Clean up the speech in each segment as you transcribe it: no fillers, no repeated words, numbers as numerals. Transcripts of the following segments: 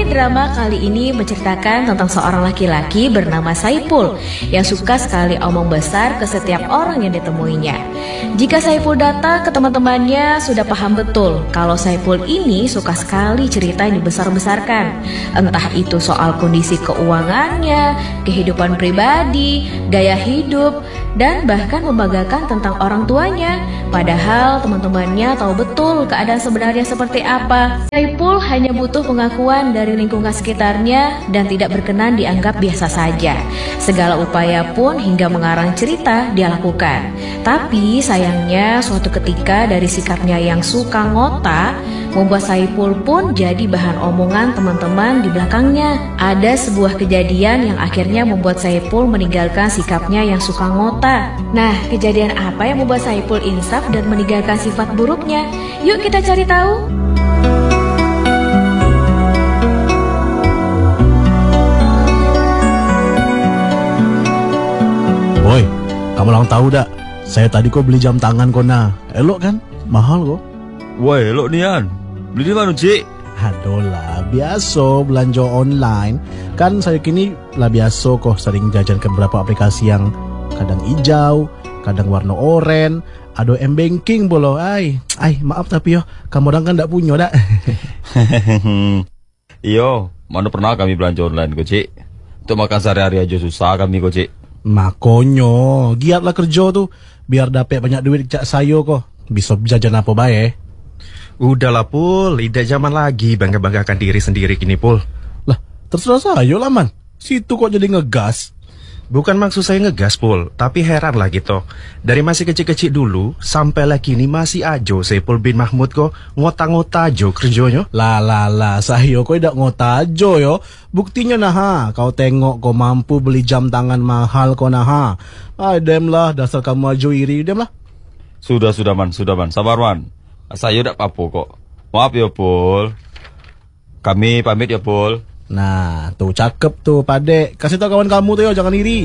drama kali ini menceritakan tentang seorang laki-laki bernama Saipul yang suka sekali omong besar ke setiap orang yang ditemuinya. Jika Saipul datang ke teman-temannya, sudah paham betul kalau Saipul ini suka sekali cerita yang dibesar-besarkan. Entah itu soal kondisi keuangannya, kehidupan pribadi, gaya hidup, dan bahkan membanggakan tentang orang tuanya. Padahal teman-temannya tahu betul keadaan sebenarnya seperti apa. Saipul hanya butuh pengakuan dari lingkungan sekitarnya dan tidak berkenan dianggap biasa saja. Segala upaya pun hingga mengarang cerita dia lakukan. Tapi sayangnya suatu ketika dari sikapnya yang suka ngota membuat Saipul pun jadi bahan omongan teman-teman di belakangnya. Ada sebuah kejadian yang akhirnya membuat Saipul meninggalkan sikapnya yang suka ngota. Nah, kejadian apa yang membuat Saipul insaf dan meninggalkan sifat buruknya? Yuk kita cari tahu. Boy, kamu lang tahu dak? Saya tadi kok beli jam tangan kok nah. Elok kan? Mahal kok. Wah, elok nian. Beli di mana, Cik? Aduh lah, biasa belanja online. Kan saya kini lah biasa kok sering jajan ke beberapa aplikasi yang kadang hijau, kadang warna oranye, ada m-banking bolo. Ay, maaf tapi yo, kamu orang kan ndak punya dak. Iyo, mana pernah kami belanja online kok, Cik? Untuk makan sehari-hari aja susah kami kok, Cik. Makonyo, giatlah kerja tuh biar dapat banyak duit cak sayo kok. Bisa jajan apa bae. Udahlah Pul, tidak zaman lagi bangga-banggakan diri sendiri kini Pul. Lah, terserah sayo lah man. Situ kok jadi ngegas. Bukan maksud saya ngegas Pul, tapi heran lah gitu. Dari masih kecil-kecil dulu sampai lah kini masih ajo Saipul bin Mahmud kok ngota-ngota ajo kerjanya. Lah, sayo kok tidak ngota ajo yo. Buktinya nah, kau tengok kau mampu beli jam tangan mahal kau nah. Dem lah, dasar kamu ajo iri, dem lah. Sudah man, sabar man. Saya tidak apa-apa kok. Maaf ya Pul. Kami pamit ya Pul. Nah, tuh cakep tuh Padek. Kasih tau kawan kamu tuh yo, jangan iri.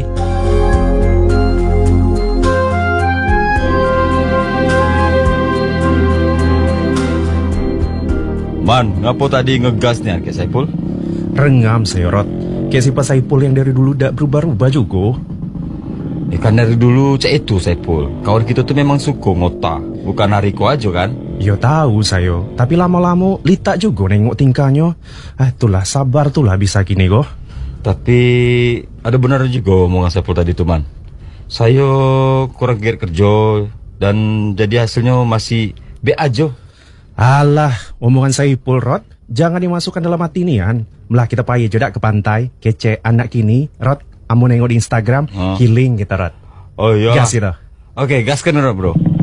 Man, ngapo tadi ngegas nih kayak Saipul? Rengam saya Rot. Kayak sifat Saipul yang dari dulu tidak berubah-ubah juga. Kan dari dulu cek itu Saipul. Kawan kita tuh memang suka ngota. Bukan hariku aja kan? Yo tahu saya, tapi lama-lama litak juga nengok tingkahnya. Itulah sabar tuh lah bisa gini kok. Tapi ada benar juga omongan Saipul tadi tuh man. Saya kurang giat kerja dan jadi hasilnya masih B aja. Alah, omongan Saipul Rot, jangan dimasukkan dalam hati nian. Melah kita payah jodak ke pantai, kece anak kini, Rot, amu nengok di Instagram, healing kita Rot. Oh iya. Gas itu. Oke, gas kan bro.